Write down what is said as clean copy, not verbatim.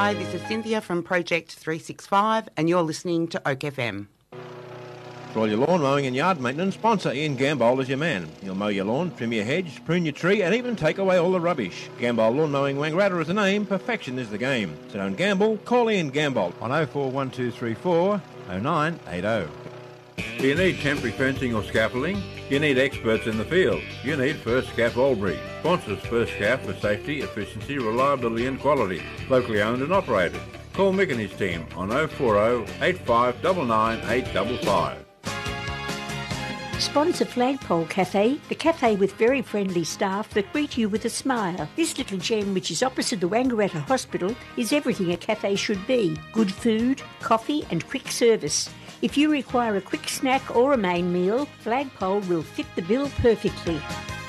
Hi, this is Cynthia from Project 365 and you're listening to Oak FM. For all your lawn mowing and yard maintenance, sponsor Ian Gambold is your man. He'll mow your lawn, trim your hedge, prune your tree and even take away all the rubbish. Gambold Lawn Mowing Wangaratta is the name, perfection is the game. So don't gamble, call Ian Gambold on 041234 0980. Do you need temporary fencing or scaffolding? You need experts in the field. You need First Scaff Albury. Sponsors First Scaff for safety, efficiency, reliability and quality. Locally owned and operated. Call Mick and his team on 040 8599 855. Sponsor Flagpole Cafe, the cafe with very friendly staff that greet you with a smile. This little gem, which is opposite the Wangaratta Hospital, is everything a cafe should be. Good food, coffee and quick service. If you require a quick snack or a main meal, Flagpole will fit the bill perfectly.